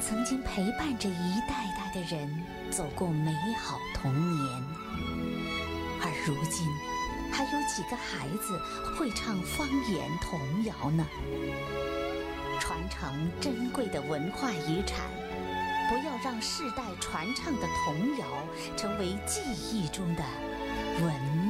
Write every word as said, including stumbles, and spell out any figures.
曾经陪伴着一代代的人走过美好童年，而如今还有几个孩子会唱方言童谣呢？传承珍贵的文化遗产，不要让世代传唱的童谣成为记忆中的文